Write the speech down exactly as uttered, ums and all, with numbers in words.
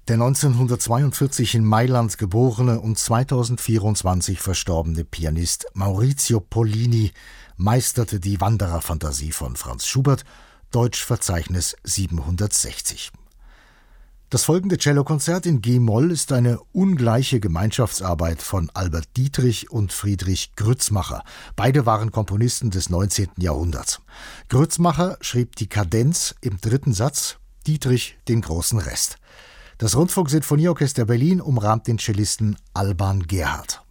Der neunzehnhundertzweiundvierzig in Mailand geborene und zweitausendvierundzwanzig verstorbene Pianist Maurizio Pollini meisterte die Wandererfantasie von Franz Schubert, Deutschverzeichnis siebenhundertsechzig. Das folgende Cellokonzert in G-Moll ist eine ungleiche Gemeinschaftsarbeit von Albert Dietrich und Friedrich Grützmacher. Beide waren Komponisten des neunzehnten Jahrhunderts. Grützmacher schrieb die Kadenz im dritten Satz, Dietrich den großen Rest. Das Rundfunk-Sinfonieorchester Berlin umrahmt den Cellisten Alban Gerhardt.